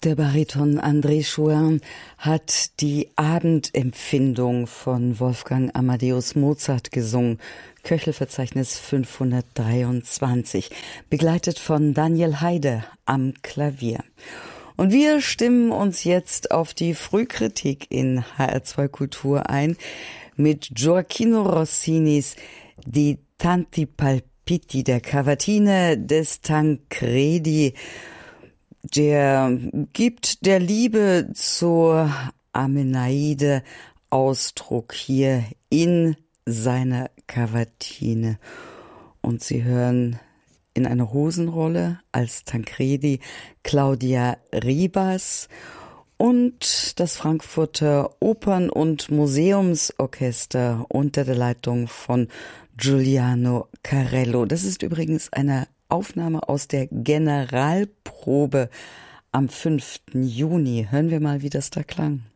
Der Bariton André Chouin hat die Abendempfindung von Wolfgang Amadeus Mozart gesungen, Köchelverzeichnis 523, begleitet von Daniel Heide am Klavier. Und wir stimmen uns jetzt auf die Frühkritik in HR2 Kultur ein mit Gioacchino Rossinis Die Tanti Palpiti der Cavatine des Tancredi. Der gibt der Liebe zur Amenaide Ausdruck hier in seiner Cavatine. Und Sie hören in einer Hosenrolle als Tancredi Claudia Ribas und das Frankfurter Opern- und Museumsorchester unter der Leitung von Giuliano Carello. Das ist übrigens eine Aufnahme aus der Generalprobe am 5. Juni. Hören wir mal, wie das da klang.